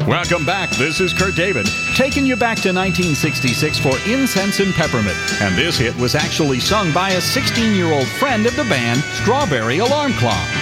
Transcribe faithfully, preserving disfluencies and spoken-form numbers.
Welcome back. This is Kurt David, taking you back to nineteen sixty-six for Incense and Peppermint. And this hit was actually sung by a sixteen-year-old friend of the band, Strawberry Alarm Clock.